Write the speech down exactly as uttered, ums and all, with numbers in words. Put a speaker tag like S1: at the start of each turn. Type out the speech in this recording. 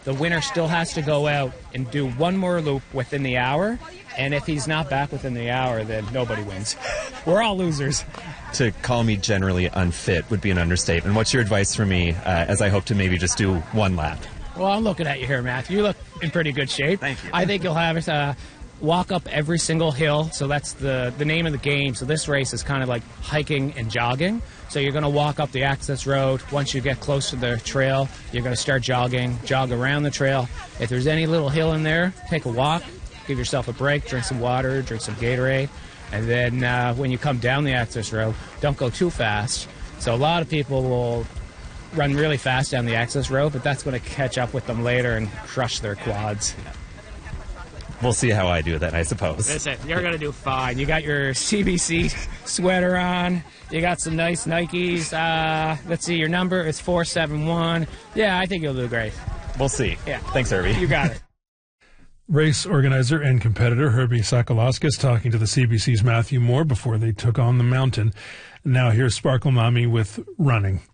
S1: the winner still has to go out and do one more loop within the hour. And if he's not back within the hour, then nobody wins. We're all losers.
S2: To call me generally unfit would be an understatement. What's your advice for me uh, as I hope to maybe just do one lap?
S1: Well, I'm looking at you here, Matthew. You look in pretty good shape.
S2: Thank you.
S1: I think you'll have uh, walk up every single hill. So that's the, the name of the game. So this race is kind of like hiking and jogging. So you're going to walk up the access road. Once you get close to the trail, you're going to start jogging, jog around the trail. If there's any little hill in there, take a walk. Give yourself a break, drink some water, drink some Gatorade, and then uh, when you come down the access road, don't go too fast. So a lot of people will run really fast down the access road, but that's going to catch up with them later and crush their quads.
S2: We'll see how I do then, I suppose.
S1: Listen, you're going to do fine. You got your C B C sweater on. You got some nice Nikes. Uh, let's see, your number is four seven one. Yeah, I think you'll do great.
S2: We'll see.
S1: Yeah.
S2: Thanks, Herbie.
S1: You got it.
S3: Race organizer and competitor Herbie Sakalauskas talking to the C B C's Matthew Moore before they took on the mountain. Now here's Sparkle Mommy with running.